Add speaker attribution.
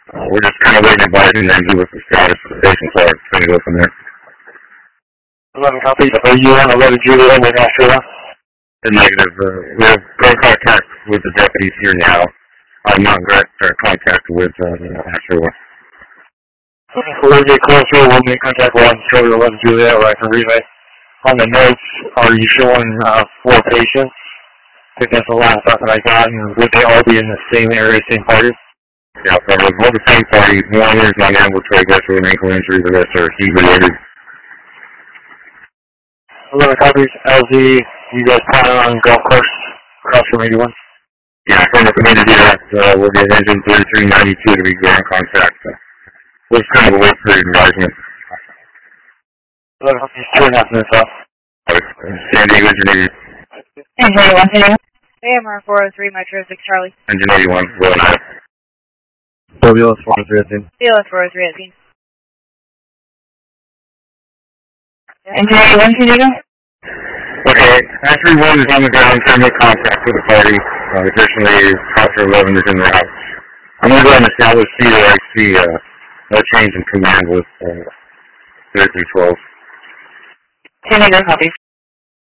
Speaker 1: We're just kind of waiting advising them to what the status of the patients are. It's going to go from there.
Speaker 2: 11 copies. Are you on 11 Juliet with Ashura?
Speaker 1: The negative. We have great contact with the deputies here now. I'm not in direct contact with Ashura.
Speaker 2: We'll get closer. We'll make contact with 11 Juliet, or I can relay. On the notes, are you showing 4 patients? I think that's the last thought that I got. And would they all be in the same area, same party?
Speaker 1: Yeah, so it was all the same party. One is non-ambulatory gastro and ankle injury. The rest are heat-related.
Speaker 2: 11 copies. LZ, you guys planning on golf course across from 81?
Speaker 1: Yeah, from the community that we'll get engine 3392 to be ground contact. We'll just kind of wait for advisement.
Speaker 2: 11 copies, 2.5 minutes off.
Speaker 1: San Diego, Engine 80.
Speaker 3: Engine 81. AMR 403, Metro 6 Charlie.
Speaker 1: Engine 81, Road 9.
Speaker 2: WLS 403 at scene.
Speaker 3: CLS 403 at scene. Engine 81, San Diego?
Speaker 1: Okay, F31 is on the ground trying to make contact with the party. Additionally, Officer 11 is in the house. I'm going to go and establish COIC, no change in command with 3312.
Speaker 3: San Diego, copy.